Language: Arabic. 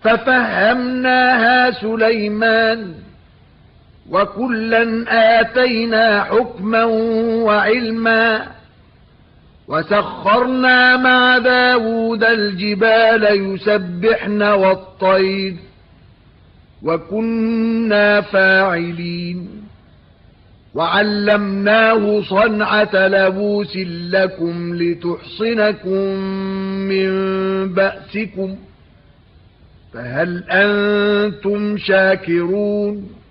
ففهمناها سليمان وكلا آتينا حكما وعلما وسخرنا مع داود الجبال يسبحن والطير وكنا فاعلين وعلمناه صنعة لبوس لكم لتحصنكم من بأسكم فهل أنتم شاكرون